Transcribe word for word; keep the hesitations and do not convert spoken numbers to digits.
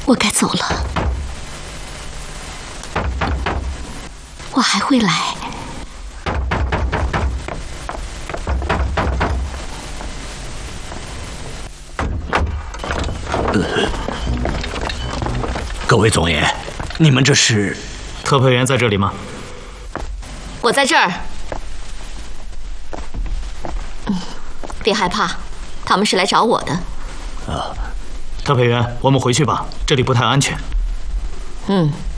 我该走了，我还会来。 呃，各位总爷，你们这是？ 特派员在这里吗？ 我在这儿。嗯，别害怕，他们是来找我的。 啊，特派员，我们回去吧，这里不太安全。 嗯。